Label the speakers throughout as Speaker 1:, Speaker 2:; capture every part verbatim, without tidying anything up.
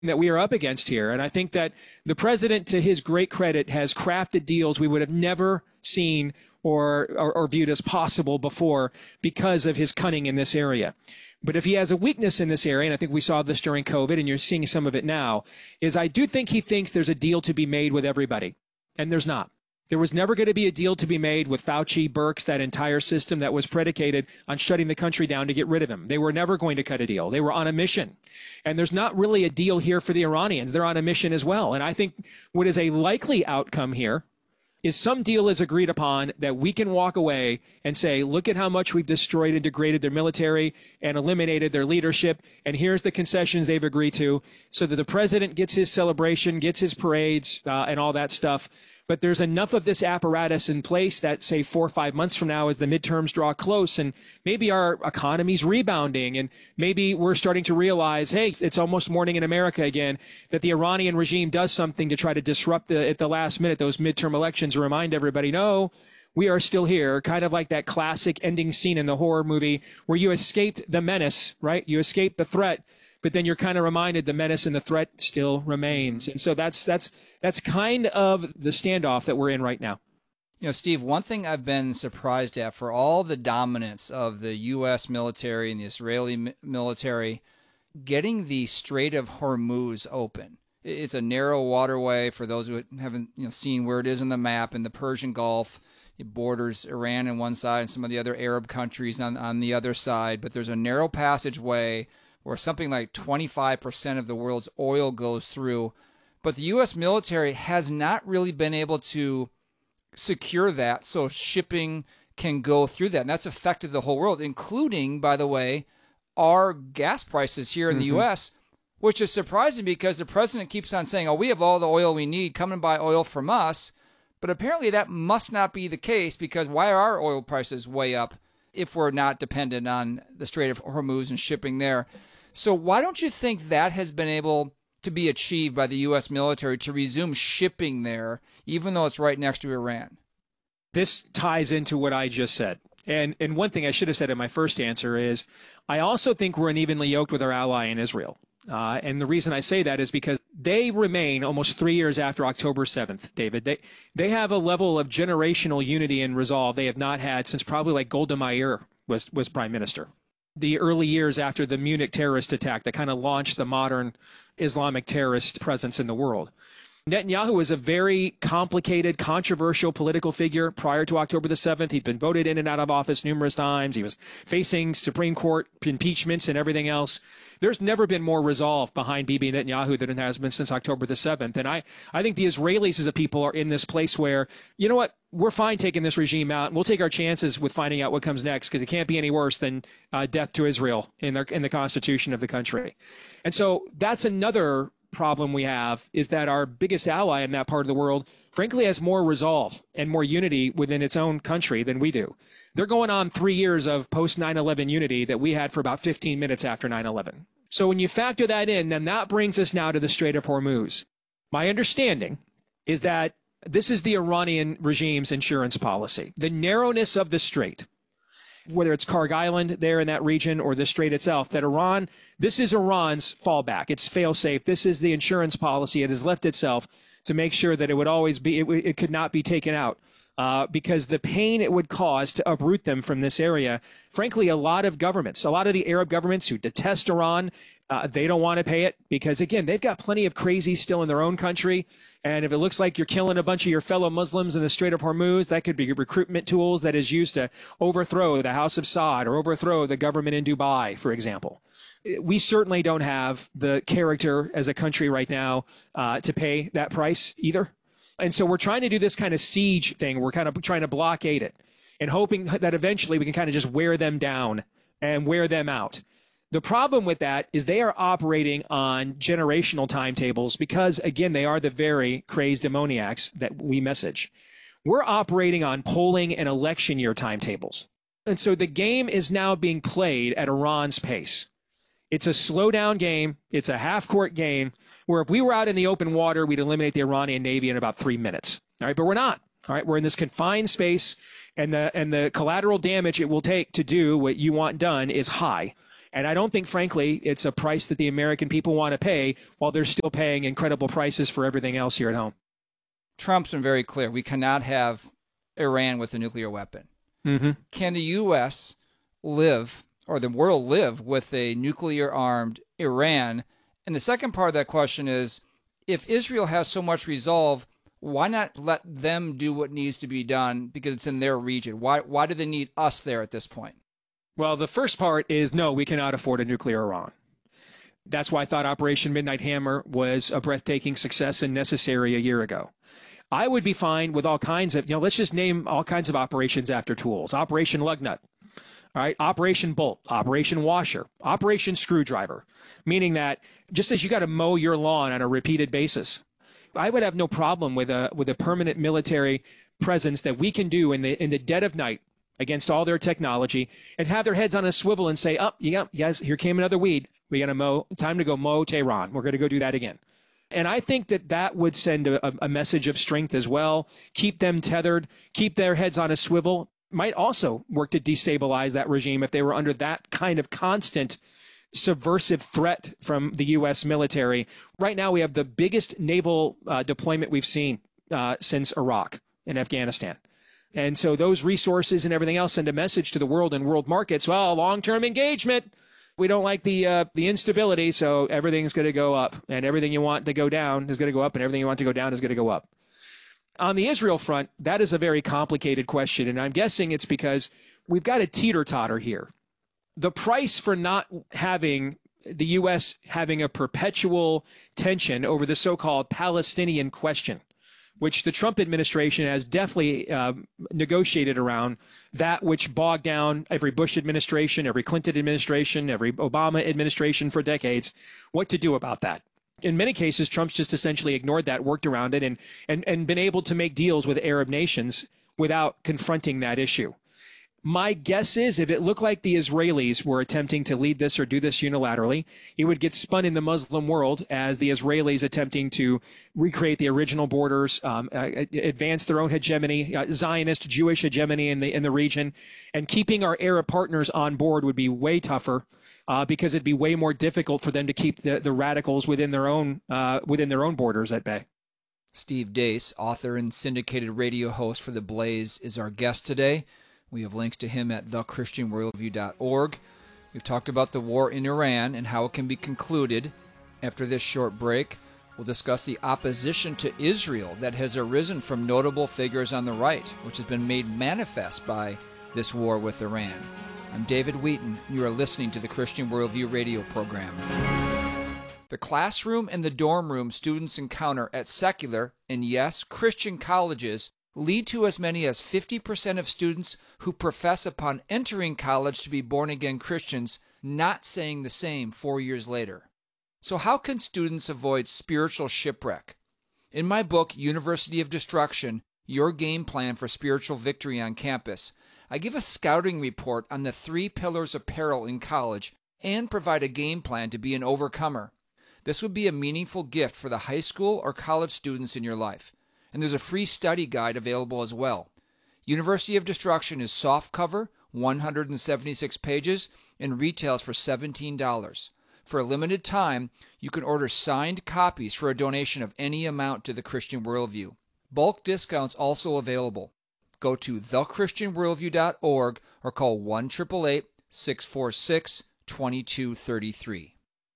Speaker 1: that we are up against here. And I think that the president, to his great credit, has crafted deals we would have never seen or, or, or viewed as possible before because of his cunning in this area. But if he has a weakness in this area, and I think we saw this during COVID, and you're seeing some of it now, is I do think he thinks there's a deal to be made with everybody. And there's not. There was never going to be a deal to be made with Fauci, Birx, that entire system that was predicated on shutting the country down to get rid of him. They were never going to cut a deal. They were on a mission. And there's not really a deal here for the Iranians. They're on a mission as well. And I think what is a likely outcome here is some deal is agreed upon that we can walk away and say, look at how much we've destroyed and degraded their military and eliminated their leadership. And here's the concessions they've agreed to, so that the president gets his celebration, gets his parades, uh, and all that stuff. But there's enough of this apparatus in place that, say, four or five months from now, as the midterms draw close, and maybe our economy's rebounding, and maybe we're starting to realize, hey, it's almost morning in America again, that the Iranian regime does something to try to disrupt the, at the last minute those midterm elections, and remind everybody, no, we are still here, kind of like that classic ending scene in the horror movie where you escaped the menace, right? You escaped the threat, but then you're kind of reminded the menace and the threat still remains. And so that's that's that's kind of the standoff that we're in right now.
Speaker 2: You know, Steve, one thing I've been surprised at, for all the dominance of the U S military and the Israeli military, getting the Strait of Hormuz open. It's a narrow waterway, for those who haven't you know seen where it is on the map, in the Persian Gulf. It borders Iran on one side and some of the other Arab countries on, on the other side. But there's a narrow passageway where something like twenty-five percent of the world's oil goes through. But the U S military has not really been able to secure that so shipping can go through that. And that's affected the whole world, including, by the way, our gas prices here in mm-hmm. the U S, which is surprising because the president keeps on saying, oh, we have all the oil we need, come and buy oil from us. But apparently that must not be the case, because why are our oil prices way up if we're not dependent on the Strait of Hormuz and shipping there? So why don't you think that has been able to be achieved by the U S military to resume shipping there, even though it's right next to Iran?
Speaker 1: This ties into what I just said. And and one thing I should have said in my first answer is I also think we're unevenly yoked with our ally in Israel. Uh, and the reason I say that is because they remain almost three years after October seventh, David. They they have a level of generational unity and resolve they have not had since probably like Golda Meir was, was prime minister. The early years after the Munich terrorist attack that kind of launched the modern Islamic terrorist presence in the world. Netanyahu was a very complicated, controversial political figure prior to October the seventh. He'd been voted in and out of office numerous times. He was facing Supreme Court impeachments and everything else. There's never been more resolve behind Bibi Netanyahu than there has been since October the seventh. And I, I think the Israelis as a people are in this place where, you know what, we're fine taking this regime out. And we'll take our chances with finding out what comes next, because it can't be any worse than uh, death to Israel in, their, in the constitution of the country. And so that's another problem we have, is that our biggest ally in that part of the world, frankly, has more resolve and more unity within its own country than we do. They're going on three years of post nine eleven unity that we had for about fifteen minutes after nine eleven. So when you factor that in, then that brings us now to the Strait of Hormuz. My understanding is that this is the Iranian regime's insurance policy. The narrowness of the strait, whether it's Karg Island there in that region or the strait itself, that Iran, this is Iran's fallback. It's fail-safe. This is the insurance policy it has left itself to make sure that it would always be, it, it could not be taken out. Uh, because the pain it would cause to uproot them from this area, frankly, a lot of governments, a lot of the Arab governments who detest Iran, uh, they don't want to pay it because, again, they've got plenty of crazies still in their own country. And if it looks like you're killing a bunch of your fellow Muslims in the Strait of Hormuz, that could be recruitment tools that is used to overthrow the House of Saud or overthrow the government in Dubai, for example. We certainly don't have the character as a country right now uh, to pay that price either. And so we're trying to do this kind of siege thing. We're kind of trying to blockade it and hoping that eventually we can kind of just wear them down and wear them out. The problem with that is they are operating on generational timetables because, again, they are the very crazed demoniacs that we message. We're operating on polling and election year timetables. And so the game is now being played at Iran's pace. It's a slow down game. It's a half court game where if we were out in the open water, we'd eliminate the Iranian Navy in about three minutes. All right, but we're not. All right, we're in this confined space, and the and the collateral damage it will take to do what you want done is high. And I don't think, frankly, it's a price that the American people want to pay while they're still paying incredible prices for everything else here at home.
Speaker 2: Trump's been very clear. We cannot have Iran with a nuclear weapon.
Speaker 1: Mm-hmm.
Speaker 2: Can the U S live, or the world live, with a nuclear-armed Iran? And the second part of that question is, if Israel has so much resolve, why not let them do what needs to be done because it's in their region? Why, why do they need us there at this point?
Speaker 1: Well, the first part is no, we cannot afford a nuclear Iran. That's why I thought Operation Midnight Hammer was a breathtaking success and necessary a year ago. I would be fine with all kinds of, you know, let's just name all kinds of operations after tools. Operation Lugnut, all right, Operation Bolt, Operation Washer, Operation Screwdriver, meaning that just as you got to mow your lawn on a repeated basis, I would have no problem with a with a permanent military presence that we can do in the in the dead of night against all their technology and have their heads on a swivel and say, oh, yeah, yes, here came another weed. We got to mow, time to go mow Tehran. We're going to go do that again. And I think that that would send a, a message of strength as well, keep them tethered, keep their heads on a swivel, might also work to destabilize that regime if they were under that kind of constant subversive threat from the U S military. Right now, we have the biggest naval uh, deployment we've seen uh, since Iraq and Afghanistan. And so those resources and everything else send a message to the world and world markets, well, long-term engagement. We don't like the uh, the instability, so everything's going to go up, and everything you want to go down is going to go up, and everything you want to go down is going to go up. On the Israel front, that is a very complicated question, and I'm guessing it's because we've got a teeter-totter here. The price for not having the U S having a perpetual tension over the so-called Palestinian question, which the Trump administration has definitely uh, negotiated around, that which bogged down every Bush administration, every Clinton administration, every Obama administration for decades, what to do about that. In many cases, Trump's just essentially ignored that, worked around it, and, and, and been able to make deals with Arab nations without confronting that issue. My guess is if it looked like the Israelis were attempting to lead this or do this unilaterally, it would get spun in the Muslim world as the Israelis attempting to recreate the original borders, um, uh, advance their own hegemony, uh, Zionist Jewish hegemony in the in the region, and keeping our Arab partners on board would be way tougher uh, because it'd be way more difficult for them to keep the, the radicals within their own uh, within their own borders at bay.
Speaker 2: Steve Deace, author and syndicated radio host for The Blaze, is our guest today. We have links to him at the christian worldview dot org. We've talked about the war in Iran and how it can be concluded. After this short break, we'll discuss the opposition to Israel that has arisen from notable figures on the right, which has been made manifest by this war with Iran. I'm David Wheaton. You are listening to the Christian Worldview radio program. The classroom and the dorm room students encounter at secular and, yes, Christian colleges lead to as many as fifty percent of students who profess upon entering college to be born-again Christians not saying the same four years later. So how can students avoid spiritual shipwreck? In my book, University of Destruction, Your Game Plan for Spiritual Victory on Campus, I give a scouting report on the three pillars of peril in college and provide a game plan to be an overcomer. This would be a meaningful gift for the high school or college students in your life. And there's a free study guide available as well. University of Destruction is softcover, one hundred seventy-six pages, and retails for seventeen dollars. For a limited time, you can order signed copies for a donation of any amount to the Christian Worldview. Bulk discounts also available. Go to the christian worldview dot org or call one eight eight eight, six four six, two two three three.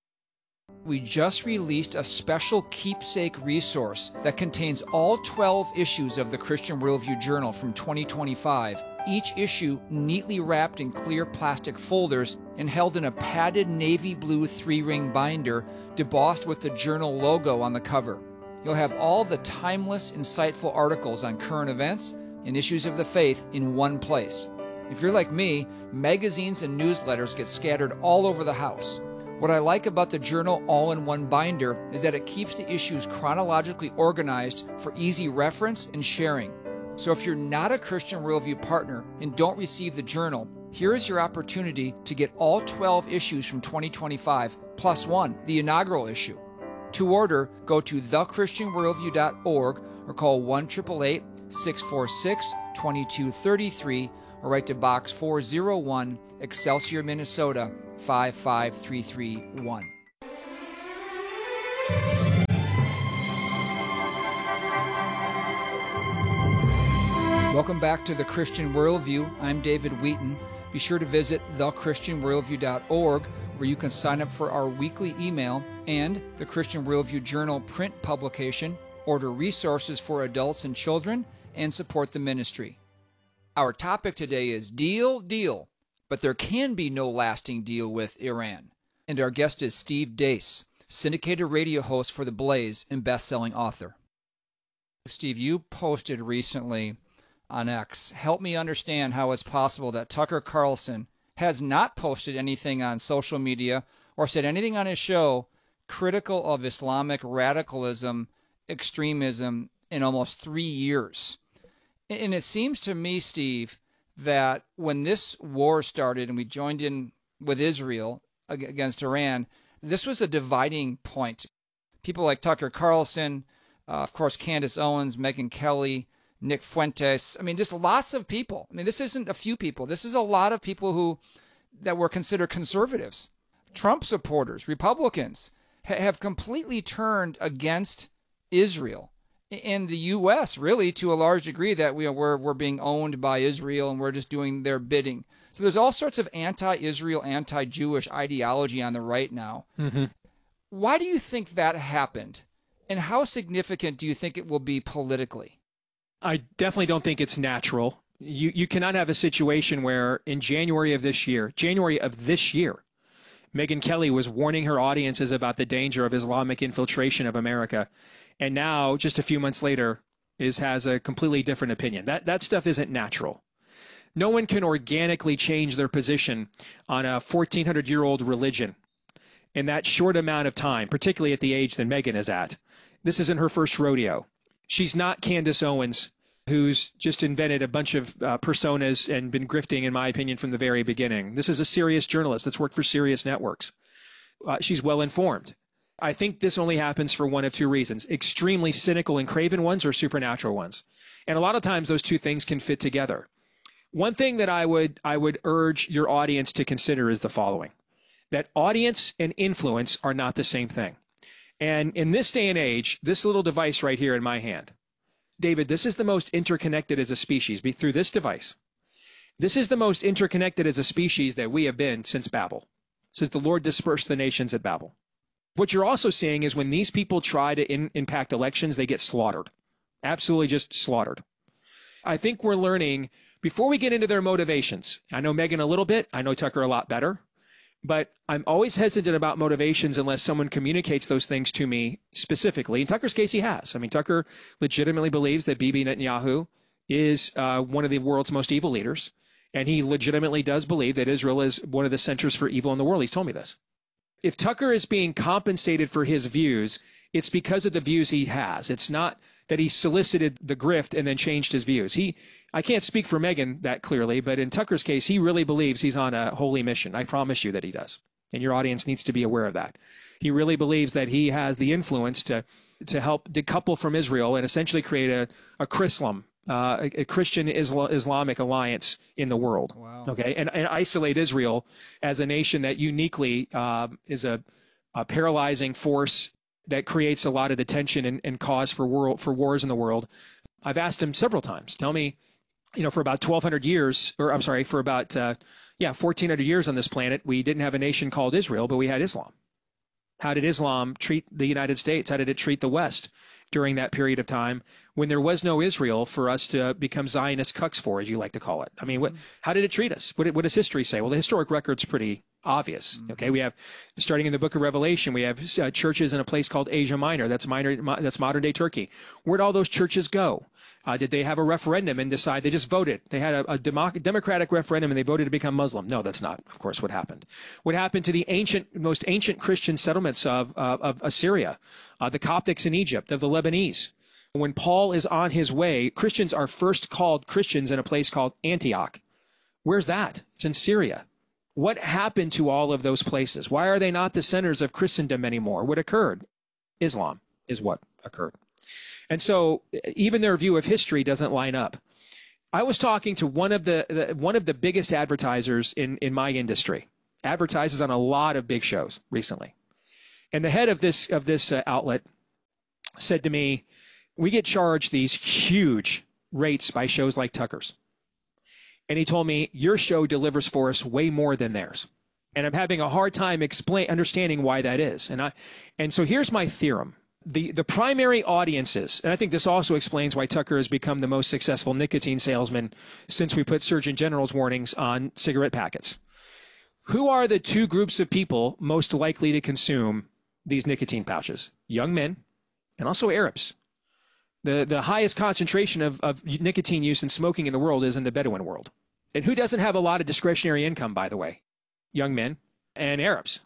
Speaker 2: We just released a special keepsake resource that contains all twelve issues of the Christian Worldview Journal from twenty twenty-five, each issue neatly wrapped in clear plastic folders and held in a padded navy blue three-ring binder debossed with the journal logo on the cover. You'll have all the timeless, insightful articles on current events and issues of the faith in one place. If you're like me, magazines and newsletters get scattered all over the house. What I like about the journal all-in-one binder is that it keeps the issues chronologically organized for easy reference and sharing. So if you're not a Christian Worldview partner and don't receive the journal, here is your opportunity to get all twelve issues from twenty twenty-five, plus one, the inaugural issue. To order, go to the christian worldview dot org or call one eight eight eight, six four six, two two three three or write to Box four oh one, Excelsior, Minnesota, five five three three one. Welcome back to The Christian Worldview. I'm David Wheaton. Be sure to visit the christian worldview dot org, where you can sign up for our weekly email and the Christian Worldview Journal print publication, order resources for adults and children, and support the ministry. Our topic today is Deal, Deal, but there can be no lasting deal with Iran. And our guest is Steve Deace, syndicated radio host for The Blaze and best-selling author. Steve, you posted recently on X, help me understand how it's possible that Tucker Carlson has not posted anything on social media or said anything on his show critical of Islamic radicalism, extremism in almost three years. And it seems to me, Steve, that when this war started and we joined in with Israel against Iran, this was a dividing point. People like Tucker Carlson, uh, of course, Candace Owens, Megyn Kelly, Nick Fuentes. I mean, just lots of people. I mean, this isn't a few people. This is a lot of people who that were considered conservatives. Trump supporters, Republicans, ha- have completely turned against Israel. In the U S, really, to a large degree, that we are, we're, we're being owned by Israel and we're just doing their bidding. So there's all sorts of anti-Israel, anti-Jewish ideology on the right now. Mm-hmm. Why do you think that happened? And how significant do you think it will be politically?
Speaker 1: I definitely don't think it's natural. You you cannot have a situation where in January of this year, January of this year, Megyn Kelly was warning her audiences about the danger of Islamic infiltration of America. And now, just a few months later, is has a completely different opinion. That that stuff isn't natural. No one can organically change their position on a fourteen hundred year old religion in that short amount of time, particularly at the age that Megyn is at. This isn't her first rodeo. She's not Candace Owens, who's just invented a bunch of uh, personas and been grifting, in my opinion, from the very beginning. This is a serious journalist that's worked for serious networks. Uh, she's well informed. I think this only happens for one of two reasons: extremely cynical and craven ones or supernatural ones. And a lot of times those two things can fit together. One thing that I would I would urge your audience to consider is the following: that audience and influence are not the same thing. And in this day and age, this little device right here in my hand, David, this is the most interconnected as a species through this device. This is the most interconnected as a species that we have been since Babel, since the Lord dispersed the nations at Babel. What you're also seeing is when these people try to in, impact elections, they get slaughtered, absolutely just slaughtered. I think we're learning, before we get into their motivations, I know Megyn a little bit, I know Tucker a lot better, but I'm always hesitant about motivations unless someone communicates those things to me specifically. In Tucker's case, he has. I mean, Tucker legitimately believes that Bibi Netanyahu is uh, one of the world's most evil leaders, and he legitimately does believe that Israel is one of the centers for evil in the world. He's told me this. If Tucker is being compensated for his views, it's because of the views he has. It's not that he solicited the grift and then changed his views. He, I can't speak for Megyn that clearly, but in Tucker's case, he really believes he's on a holy mission. I promise you that he does. And your audience needs to be aware of that. He really believes that he has the influence to, to help decouple from Israel and essentially create a, a Chrislam, uh, a, a Christian Isla, Islamic alliance in the world.
Speaker 2: Wow.
Speaker 1: Okay, and, and isolate Israel as a nation that uniquely uh, is a, a paralyzing force that creates a lot of the tension and, and cause for world for wars in the world. I've asked him several times, tell me, you know, for about twelve hundred years, or I'm sorry, for about, uh, yeah, fourteen hundred years on this planet, we didn't have a nation called Israel, but we had Islam. How did Islam treat the United States? How did it treat the West during that period of time when there was no Israel for us to become Zionist cucks for, as you like to call it? I mean, what, how did it treat us? What, what does history say? Well, the historic record's pretty obvious. Okay, we have, starting in the book of Revelation, we have uh, churches in a place called Asia Minor. That's minor. Mo, that's modern day Turkey. Where'd all those churches go? Uh, did they have a referendum and decide they just voted? They had a, a democ- democratic referendum and they voted to become Muslim. No, that's not, of course, what happened. What happened to the ancient, most ancient Christian settlements of uh, of Assyria, uh, the Coptics in Egypt, of the Lebanese? When Paul is on his way, Christians are first called Christians in a place called Antioch. Where's that? It's in Syria. What happened to all of those places? Why are they not the centers of Christendom anymore? What occurred? Islam is what occurred. And so even their view of history doesn't line up. I was talking to one of the, the one of the biggest advertisers in, in my industry, advertises on a lot of big shows recently. And the head of this of this uh, outlet said to me, we get charged these huge rates by shows like Tucker's. And he told me, your show delivers for us way more than theirs. And I'm having a hard time explain understanding why that is. And I and so here's my theorem. The the primary audiences, and I think this also explains why Tucker has become the most successful nicotine salesman since we put Surgeon General's warnings on cigarette packets. Who are the two groups of people most likely to consume these nicotine pouches? Young men and also Arabs. The the highest concentration of, of nicotine use and smoking in the world is in the Bedouin world. And who doesn't have a lot of discretionary income, by the way? Young men and Arabs.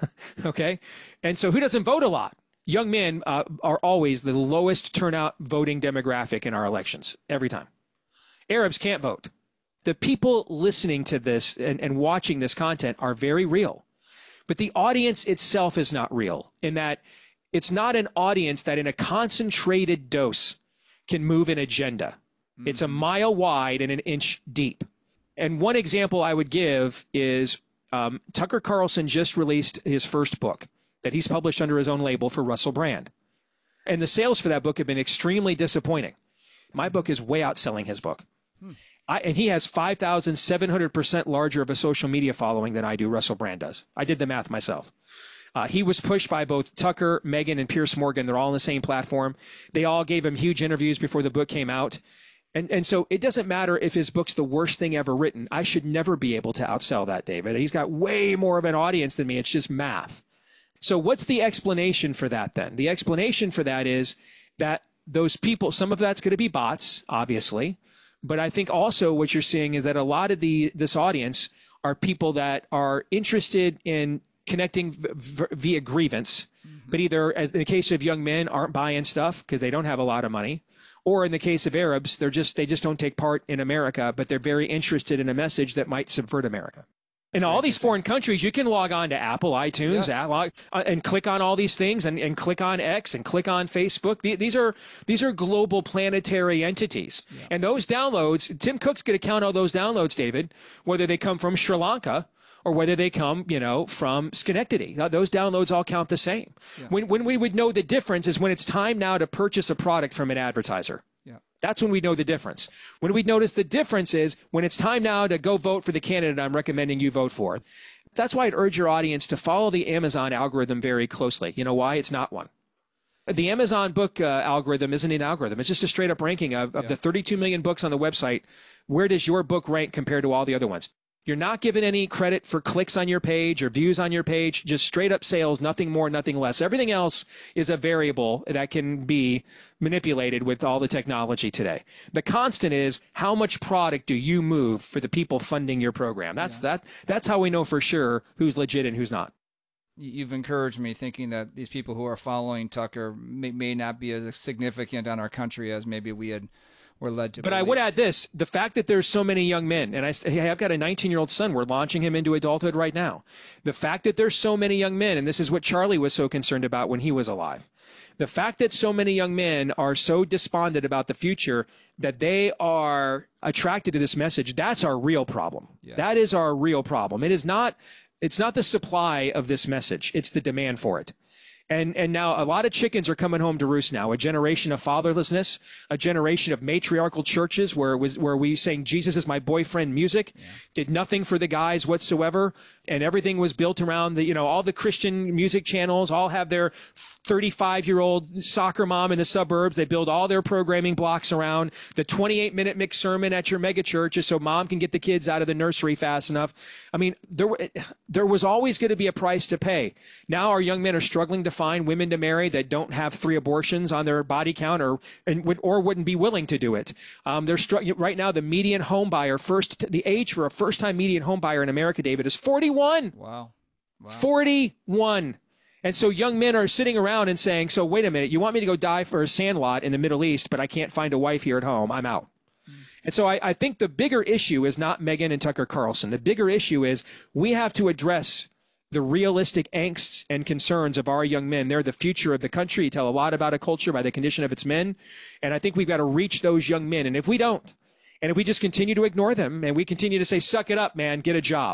Speaker 1: Okay? And so who doesn't vote a lot? Young men uh, are always the lowest turnout voting demographic in our elections, every time. Arabs can't vote. The people listening to this and, and watching this content are very real. But the audience itself is not real, in that it's not an audience that in a concentrated dose can move an agenda. Mm-hmm. It's a mile wide and an inch deep. And one example I would give is um, Tucker Carlson just released his first book that he's published under his own label for Russell Brand. And the sales for that book have been extremely disappointing. My book is way outselling his book. Hmm. I, and he has five thousand seven hundred percent larger of a social media following than I do, Russell Brand does. I did the math myself. Uh, he was pushed by both Tucker, Megyn, and Piers Morgan. They're all on the same platform. They all gave him huge interviews before the book came out. And and so it doesn't matter if his book's the worst thing ever written. I should never be able to outsell that, David. He's got way more of an audience than me. It's just math. So what's the explanation for that then? The explanation for that is that those people, some of that's going to be bots, obviously. But I think also what you're seeing is that a lot of the this audience are people that are interested in connecting v- v- via grievance, mm-hmm. but either, as in the case of young men, aren't buying stuff because they don't have a lot of money, or in the case of Arabs, they're just they just don't take part in America, but they're very interested in a message that might subvert America. In all these foreign countries, you can log on to Apple, iTunes, yes. at, log, uh, and click on all these things, and, and click on X, and click on Facebook. The, these are these are global planetary entities. Yeah. And those downloads, Tim Cook's going to count all those downloads, David, whether they come from Sri Lanka or whether they come, you know, from Schenectady. Those downloads all count the same. Yeah. When when we would know the difference is when it's time now to purchase a product from an advertiser. That's when we know the difference. When we notice the difference is when it's time now to go vote for the candidate I'm recommending you vote for. That's why I'd urge your audience to follow the Amazon algorithm very closely. You know why? It's not one. The Amazon book uh, algorithm isn't an algorithm. It's just a straight up ranking of, of yeah. the thirty-two million books on the website. Where does your book rank compared to all the other ones? You're not given any credit for clicks on your page or views on your page, just straight up sales, nothing more, nothing less. Everything else is a variable that can be manipulated with all the technology today. The constant is how much product do you move for the people funding your program? That's yeah. that. That's how we know for sure who's legit and who's not.
Speaker 2: You've encouraged me thinking that these people who are following Tucker may, may not be as significant on our country as maybe we had We're led to
Speaker 1: but
Speaker 2: believe.
Speaker 1: I would add this, the fact that there's so many young men, and I, I've got a nineteen-year-old son, we're launching him into adulthood right now. The fact that there's so many young men, and this is what Charlie was so concerned about when he was alive. The fact that so many young men are so despondent about the future that they are attracted to this message, that's our real problem. Yes. That is our real problem. It is not, it's not the supply of this message, it's the demand for it. And and now a lot of chickens are coming home to roost now. A generation of fatherlessness, a generation of matriarchal churches where it was where we sang Jesus is my boyfriend music, yeah. did nothing for the guys whatsoever, and everything was built around the you know all the Christian music channels all have their thirty-five-year-old soccer mom in the suburbs. They build all their programming blocks around the twenty-eight minute mixed sermon at your mega church just so mom can get the kids out of the nursery fast enough. I mean, there there was always going to be a price to pay. Now our young men are struggling to find women to marry that don't have three abortions on their body count or and would or wouldn't be willing to do it. Um, they're str- right now the median home buyer first the age for a first time median home buyer in America, David, is forty-one.
Speaker 2: Wow. Wow. forty-one.
Speaker 1: And so young men are sitting around and saying, so wait a minute, you want me to go die for a sandlot in the Middle East, but I can't find a wife here at home. I'm out. Mm. And so I, I think the bigger issue is not Megyn and Tucker Carlson. The bigger issue is we have to address the realistic angsts and concerns of our young men. They're the future of the country. You tell a lot about a culture by the condition of its men. And I think we've got to reach those young men. And if we don't, and if we just continue to ignore them and we continue to say, suck it up, man, get a job.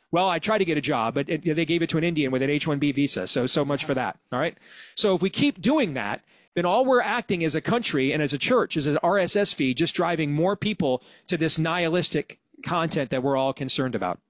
Speaker 1: Well, I tried to get a job, but it, they gave it to an Indian with an H one B visa. So, so much for that. All right. So if we keep doing that, then all we're acting as a country and as a church is an R S S feed, just driving more people to this nihilistic content that we're all concerned about.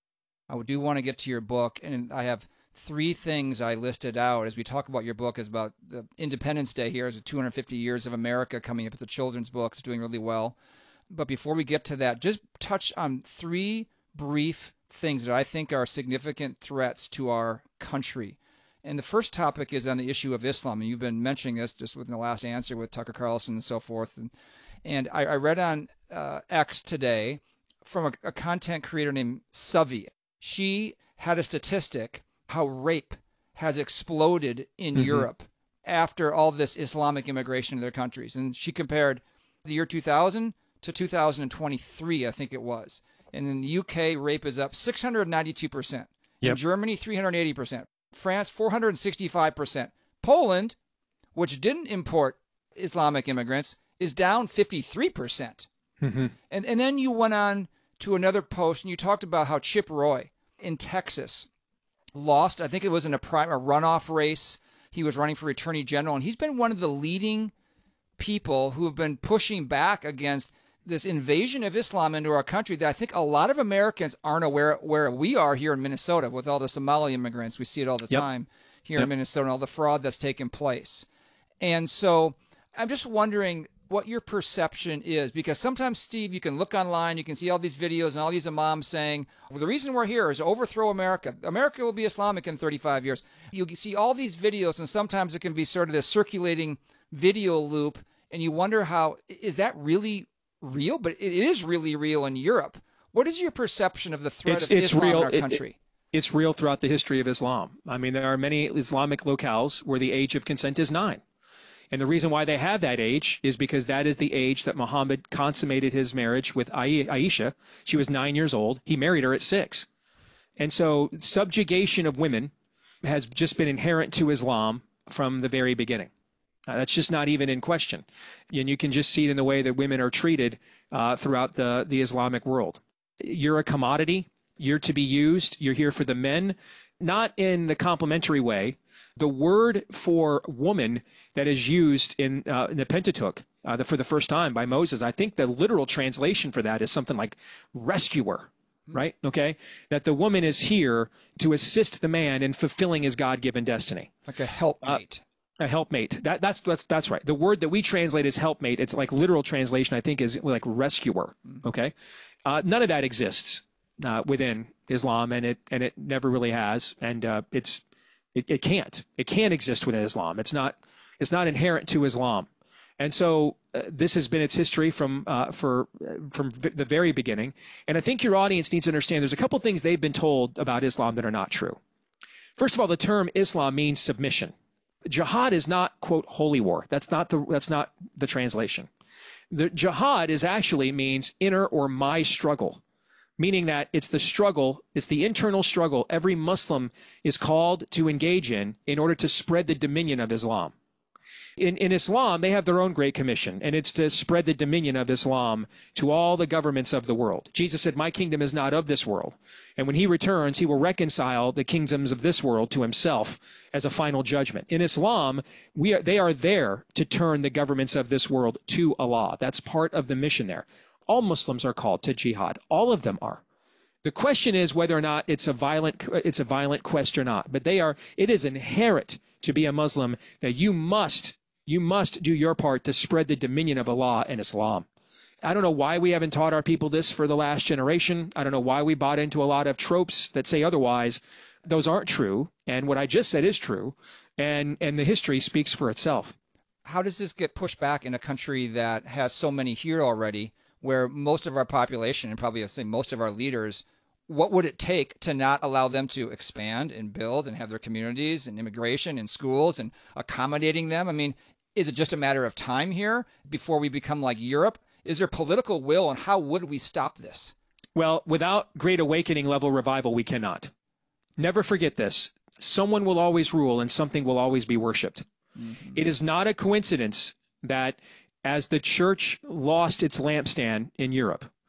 Speaker 2: I do want to get to your book, and I have three things I listed out as we talk about your book. Is about the Independence Day here, is two hundred fifty years of America coming up. It's a children's book. It's doing really well. But before we get to that, just touch on three brief things that I think are significant threats to our country. And the first topic is on the issue of Islam. And you've been mentioning this just within the last answer with Tucker Carlson and so forth. And, and I, I read on uh, X today from a, a content creator named Savi. She had a statistic how rape has exploded in mm-hmm. Europe after all this Islamic immigration to their countries. And she compared the year two thousand to two thousand twenty-three, I think it was. And in the U K, rape is up six hundred ninety-two percent. Yep. In Germany, three hundred eighty percent. France, four hundred sixty-five percent. Poland, which didn't import Islamic immigrants, is down fifty-three percent. Mm-hmm. And, and then you went on to another post, and you talked about how Chip Roy in Texas lost, I think it was in a, prime, a runoff race. He was running for attorney general, and he's been one of the leading people who have been pushing back against this invasion of Islam into our country that I think a lot of Americans aren't aware where we are here in Minnesota with all the Somali immigrants. We see it all the yep. time here yep. in Minnesota, and all the fraud that's taken place. And so I'm just wondering what your perception is, because sometimes, Steve, you can look online, you can see all these videos and all these imams saying, well, the reason we're here is to overthrow America. America will be Islamic in thirty-five years. You see all these videos, and sometimes it can be sort of this circulating video loop, and you wonder how, is that really real? But it is really real in Europe. What is your perception of the threat
Speaker 1: it's,
Speaker 2: of
Speaker 1: it's
Speaker 2: Islam
Speaker 1: real.
Speaker 2: in our
Speaker 1: it,
Speaker 2: country?
Speaker 1: It, it's real throughout the history of Islam. I mean, there are many Islamic locales where the age of consent is nine. And the reason why they have that age is because that is the age that Muhammad consummated his marriage with Aisha. She was nine years old. He married her at six. And so subjugation of women has just been inherent to Islam from the very beginning. Uh, that's just not even in question. And you can just see it in the way that women are treated uh, throughout the, the Islamic world. You're a commodity. You're to be used. You're here for the men, not in the complimentary way. The word for woman that is used in, uh, in the Pentateuch uh, the, for the first time by Moses, I think the literal translation for that is something like rescuer, right? Okay? That the woman is here to assist the man in fulfilling his God-given destiny.
Speaker 2: Like a helpmate.
Speaker 1: Uh, A helpmate. That, that's, that's, that's right. The word that we translate as helpmate, it's like literal translation, I think, is like rescuer. Okay. Uh, none of that exists uh, within Islam, and it, and it never really has. And uh, it's, it, it can't, it can't exist within Islam. It's not, it's not inherent to Islam. And so uh, this has been its history from, uh, for, from v- the very beginning. And I think your audience needs to understand there's a couple things they've been told about Islam that are not true. First of all, the term Islam means submission. Jihad is not, quote, holy war. That's not the, that's not the translation. The jihad is actually means inner or my struggle, meaning that it's the struggle, it's the internal struggle every Muslim is called to engage in in order to spread the dominion of Islam. In, in Islam, they have their own great commission, and it's to spread the dominion of Islam to all the governments of the world. Jesus said, my kingdom is not of this world. And when he returns, he will reconcile the kingdoms of this world to himself as a final judgment. In Islam, we are, they are there to turn the governments of this world to Allah. That's part of the mission there. All Muslims are called to jihad. All of them are. The question is whether or not it's a violent, it's a violent quest or not. But they are, it is inherent to be a Muslim that you must You must do your part to spread the dominion of Allah and Islam. I don't know why we haven't taught our people this for the last generation. I don't know why we bought into a lot of tropes that say otherwise. Those aren't true. And what I just said is true. And, and the history speaks for itself.
Speaker 2: How does this get pushed back in a country that has so many here already, where most of our population, and probably I'd say most of our leaders, what would it take to not allow them to expand and build and have their communities and immigration and schools and accommodating them? I mean, is it just a matter of time here before we become like Europe? Is there political will, and how would we stop this?
Speaker 1: Well, without Great Awakening level revival, we cannot. Never forget this. Someone will always rule and something will always be worshipped. Mm-hmm. It is not a coincidence that as the church lost its lampstand in Europe,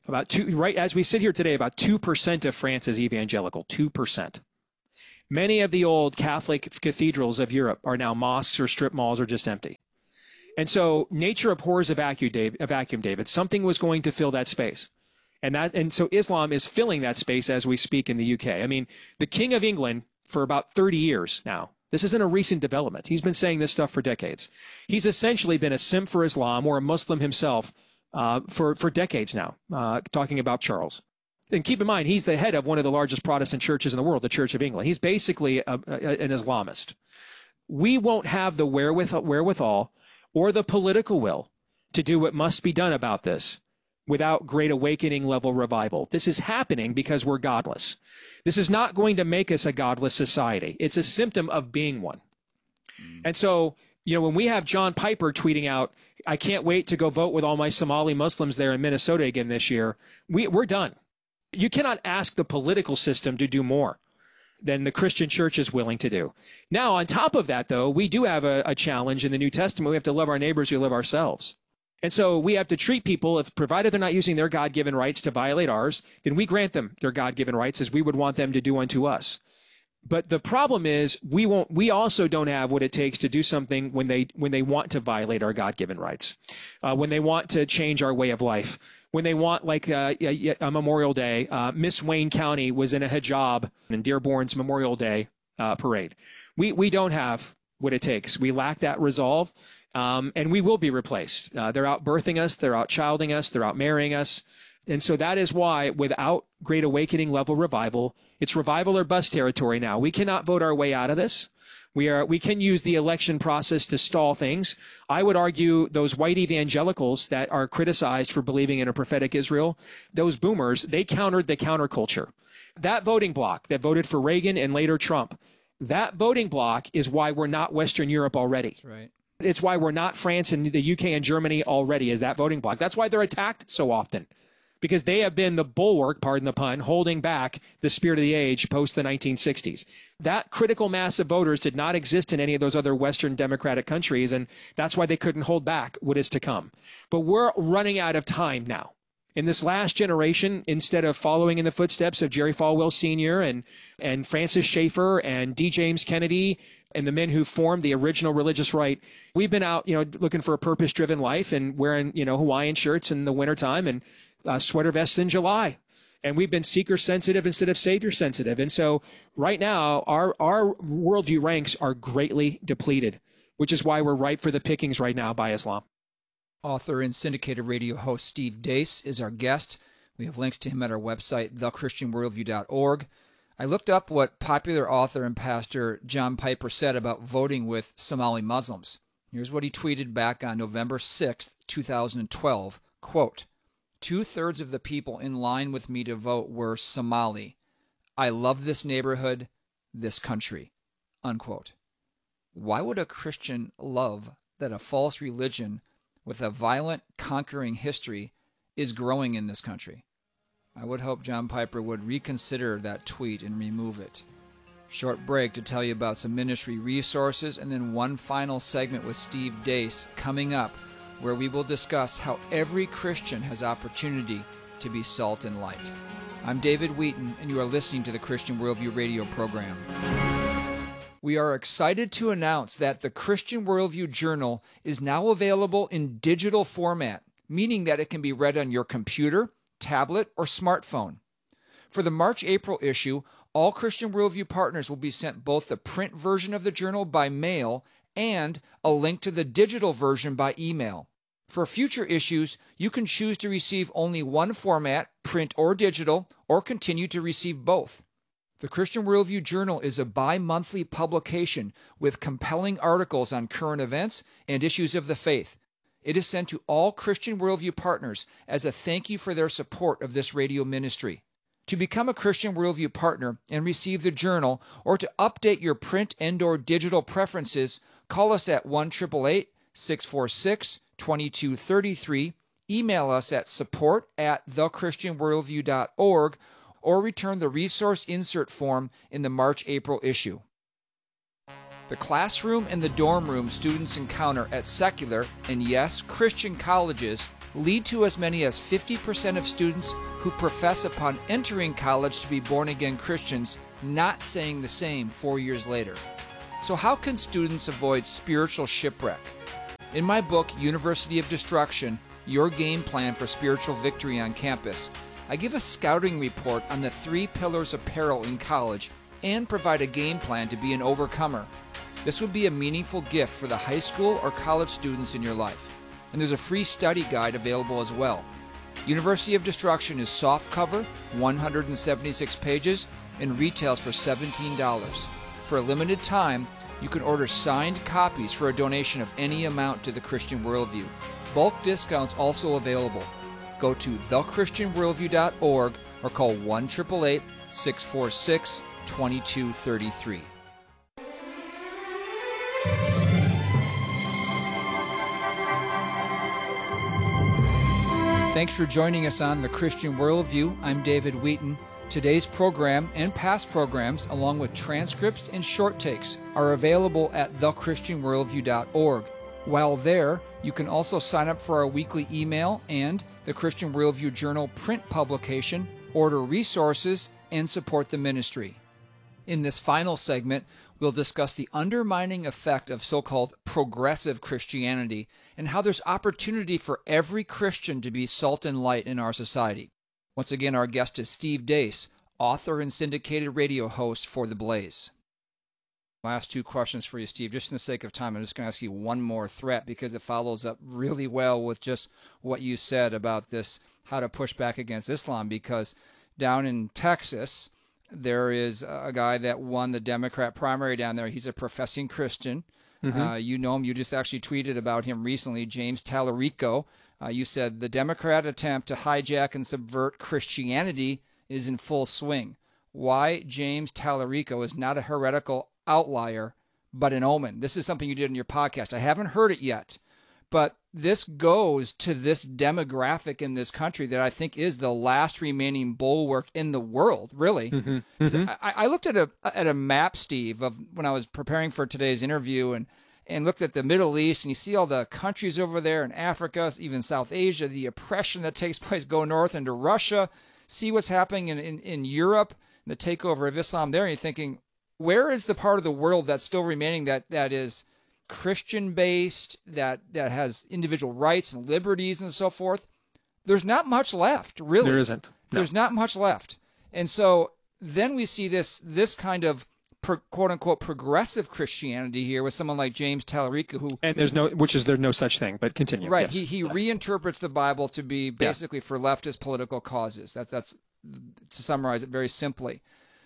Speaker 1: About two, right as we sit here today, about two percent of France is evangelical, two percent. Many of the old Catholic cathedrals of Europe are now mosques or strip malls or just empty. And so nature abhors a vacuum, David, a vacuum, David. Something was going to fill that space. And that, and so Islam is filling that space as we speak in the U K. I mean, the King of England for about thirty years now, this isn't a recent development. He's been saying this stuff for decades. He's essentially been a simp for Islam or a Muslim himself uh, for, for decades now, uh, talking about Charles. And keep in mind, he's the head of one of the largest Protestant churches in the world, the Church of England. He's basically a, a, an Islamist. We won't have the wherewithal, wherewithal or the political will to do what must be done about this without great awakening level revival. This is happening because we're godless. This is not going to make us a godless society. It's a symptom of being one. Mm. And so, you know, when we have John Piper tweeting out, I can't wait to go vote with all my Somali Muslims there in Minnesota again this year, we, we're done. You cannot ask the political system to do more than the Christian church is willing to do. Now, on top of that, though, we do have a, a challenge in the New Testament. We have to love our neighbors, we love ourselves. And so we have to treat people, if provided they're not using their God-given rights to violate ours, then we grant them their God-given rights as we would want them to do unto us. But the problem is we won't, we also don't have what it takes to do something when they, when they want to violate our God-given rights, uh, when they want to change our way of life, when they want, like uh, a, a Memorial Day, uh, Miss Wayne County was in a hijab in Dearborn's Memorial Day uh, parade. We, we don't have what it takes. We lack that resolve. Um, and we will be replaced. Uh, they're out birthing us. They're out childing us. They're out marrying us. And so that is why without Great Awakening level revival, it's revival or bust territory now. We cannot vote our way out of this. We are, we can use the election process to stall things. I would argue those white evangelicals that are criticized for believing in a prophetic Israel, those boomers, they countered the counterculture. That voting bloc that voted for Reagan and later Trump, that voting bloc is why we're not Western Europe already.
Speaker 2: That's right.
Speaker 1: It's why we're not France and the U K and Germany already, is that voting bloc. That's why they're attacked so often, because they have been the bulwark, pardon the pun, holding back the spirit of the age post the nineteen sixties. That critical mass of voters did not exist in any of those other Western democratic countries, and that's why they couldn't hold back what is to come. But we're running out of time now. In this last generation, instead of following in the footsteps of Jerry Falwell Senior and, and Francis Schaeffer and D. James Kennedy and the men who formed the original religious right, we've been out, you know, looking for a purpose-driven life and wearing, you know, Hawaiian shirts in the wintertime and uh, sweater vests in July. And we've been seeker-sensitive instead of savior-sensitive. And so right now, our, our worldview ranks are greatly depleted, which is why we're ripe for the pickings right now by Islam.
Speaker 2: Author and syndicated radio host Steve Deace is our guest. We have links to him at our website, the christian worldview dot org. I looked up what popular author and pastor John Piper said about voting with Somali Muslims. Here's what he tweeted back on November sixth, two thousand twelve. Quote, two-thirds of the people in line with me to vote were Somali. I love this neighborhood, this country. Unquote. Why would a Christian love that a false religion with a violent, conquering history is growing in this country? I would hope John Piper would reconsider that tweet and remove it. Short break to tell you about some ministry resources, and then one final segment with Steve Deace coming up, where we will discuss how every Christian has opportunity to be salt and light. I'm David Wheaton, and you are listening to the Christian Worldview radio program. We are excited to announce that the Christian Worldview Journal is now available in digital format, meaning that it can be read on your computer, tablet, or smartphone. For the March-April issue, all Christian Worldview partners will be sent both the print version of the journal by mail and a link to the digital version by email. For future issues, you can choose to receive only one format, print or digital, or continue to receive both. The Christian Worldview Journal is a bi-monthly publication with compelling articles on current events and issues of the faith. It is sent to all Christian Worldview partners as a thank you for their support of this radio ministry. To become a Christian Worldview partner and receive the journal, or to update your print and or digital preferences, call us at one eight eight eight, six four six, two two three three, email us at support at the christian worldview dot org, or return the resource insert form in the March-April issue. The classroom and the dorm room students encounter at secular, and yes, Christian colleges lead to as many as fifty percent of students who profess upon entering college to be born-again Christians not saying the same four years later. So how can students avoid spiritual shipwreck? In my book, University of Destruction, Your Game Plan for Spiritual Victory on Campus, I give a scouting report on the three pillars of peril in college and provide a game plan to be an overcomer. This would be a meaningful gift for the high school or college students in your life. And there's a free study guide available as well. University of Destruction is softcover, one hundred seventy-six pages, and retails for seventeen dollars. For a limited time, you can order signed copies for a donation of any amount to the Christian Worldview. Bulk discounts also available. Go to the christian worldview dot org or call one eight eight eight, six four six, two two three three. Thanks for joining us on The Christian Worldview. I'm David Wheaton. Today's program and past programs, along with transcripts and short takes, are available at the christian worldview dot org. While there, you can also sign up for our weekly email and the Christian Worldview Journal print publication, order resources, and support the ministry. In this final segment, we'll discuss the undermining effect of so-called progressive Christianity and how there's opportunity for every Christian to be salt and light in our society. Once again, our guest is Steve Deace, author and syndicated radio host for The Blaze. Last two questions for you, Steve. Just in the sake of time, I'm just going to ask you one more threat because it follows up really well with just what you said about this, how to push back against Islam, because down in Texas, there is a guy that won the Democrat primary down there. He's a professing Christian. Mm-hmm. Uh, you know him. You just actually tweeted about him recently, James Tallarico. Uh, you said the Democrat attempt to hijack and subvert Christianity is in full swing. Why James Tallarico is not a heretical outlier, but an omen. This is something you did in your podcast. I haven't heard it yet, but this goes to this demographic in this country that I think is the last remaining bulwark in the world, really. Mm-hmm. Mm-hmm. I, I looked at a at a map, Steve, of when I was preparing for today's interview, and and looked at the Middle East, and you see all the countries over there in Africa, even South Asia, the oppression that takes place. Go north into Russia, see what's happening in, in, in Europe, the takeover of Islam there, and you're thinking, where is the part of the world that's still remaining that that is Christian-based, that, that has individual rights and liberties and so forth? There's not much left, really.
Speaker 1: There isn't. No.
Speaker 2: There's not much left. And so then we see this this kind of pro, quote-unquote progressive Christianity here with someone like James Tallarico, who...
Speaker 1: And there's no, which is there's no such thing, but continue.
Speaker 2: Right.
Speaker 1: Yes.
Speaker 2: He he reinterprets the Bible to be basically yeah. for leftist political causes. That's, that's to summarize it very simply.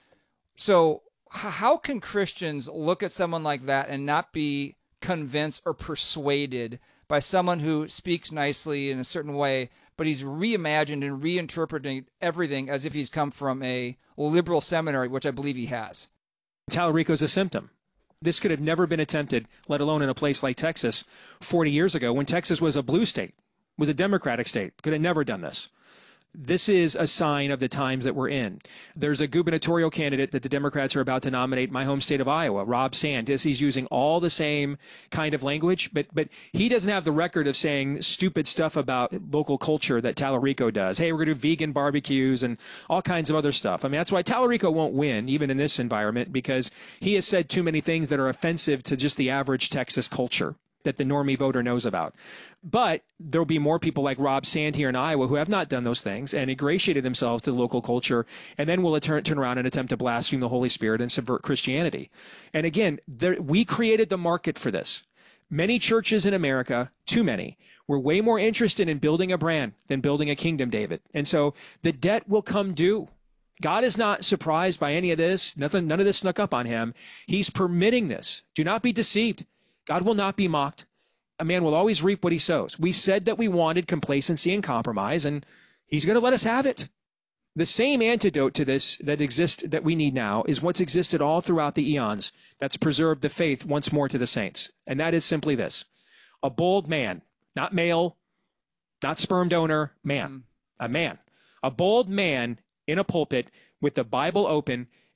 Speaker 2: So how can Christians look at someone like that and not be convinced or persuaded by someone who speaks nicely in a certain way, but he's reimagined and reinterpreting everything as if he's come from a liberal seminary, which I believe he has?
Speaker 1: Tallarico is a symptom. This could have never been attempted, let alone in a place like Texas, forty years ago, when Texas was a blue state, was a Democratic state. Could have never done this. This is a sign of the times that we're in. There's a gubernatorial candidate that the Democrats are about to nominate in my home state of Iowa, Rob Sand. He's using all the same kind of language, but but he doesn't have the record of saying stupid stuff about local culture that Tallarico does. Hey, we're going to do vegan barbecues and all kinds of other stuff. I mean, that's why Tallarico won't win, even in this environment, because he has said too many things that are offensive to just the average Texas culture that the normie voter knows about. But there'll be more people like Rob Sand here in Iowa who have not done those things and ingratiated themselves to the local culture, and then will turn, turn around and attempt to blaspheme the Holy Spirit and subvert Christianity. And again, there, we created the market for this. Many churches in America, too many, were way more interested in building a brand than building a kingdom, David. And so the debt will come due. God is not surprised by any of this. Nothing, none of this snuck up on him. He's permitting this. Do not be deceived. God will not be mocked. A man will always reap what he sows. We said that we wanted complacency and compromise, and he's going to let us have it. The same antidote to this that exists, that we need now, is what's existed all throughout the eons that's preserved the faith once more to the saints. And that is simply this: a bold man, not male, not sperm donor, man, a man, a bold man in a pulpit with the Bible open